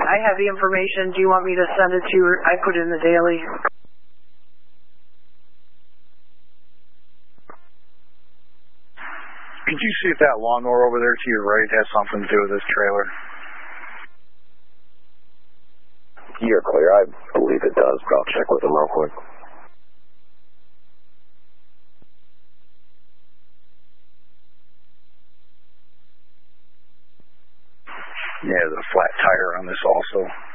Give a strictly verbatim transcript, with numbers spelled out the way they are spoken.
I have the information. Do you want me to send it to you? I put it in the daily. Could you see if that lawnmower over there to your right has something to do with this trailer? You're clear. I believe it does, but I'll check with him real quick. Yeah, there's a flat tire on this also.